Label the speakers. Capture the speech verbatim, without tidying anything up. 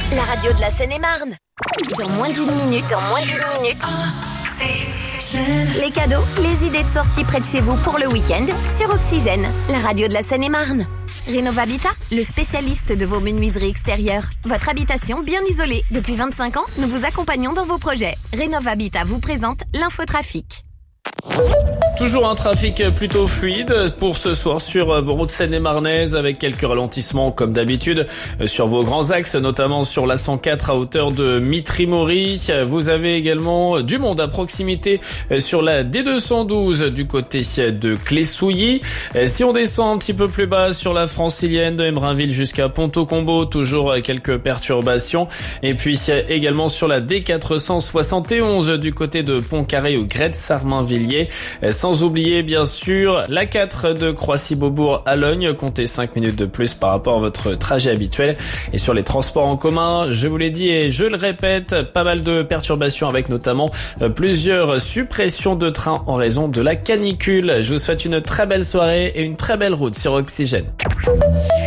Speaker 1: la radio de la Seine-et-Marne. Dans moins d'une minute, dans moins d'une minute. Les cadeaux, les idées de sortie près de chez vous pour le week-end sur Oxygène, la radio de la Seine-et-Marne. Rénovabitat, le spécialiste de vos menuiseries extérieures. Votre habitation bien isolée. Depuis vingt-cinq ans, nous vous accompagnons dans vos projets. Rénovabitat vous présente l'infotrafic.
Speaker 2: Toujours un trafic plutôt fluide pour ce soir sur vos routes seine-et-marnaises avec quelques ralentissements comme d'habitude sur vos grands axes, notamment sur l'A cent quatre à hauteur de Mitry-Mory. Vous avez également du monde à proximité sur la D deux cent douze du côté de Clé-Souilly. Si on descend un petit peu plus bas sur la francilienne de Embrainville jusqu'à Ponto-Combo, toujours quelques perturbations. Et puis également sur la D quatre cent soixante et onze du côté de Pont-Carré ou Gretz-Sarmenvilliers. Sans oublier bien sûr la quatre de Croissy-Beaubourg à Logne, comptez cinq minutes de plus par rapport à votre trajet habituel. Et sur les transports en commun, je vous l'ai dit et je le répète, pas mal de perturbations avec notamment plusieurs suppressions de trains en raison de la canicule. Je vous souhaite une très belle soirée et une très belle route sur Oxygène.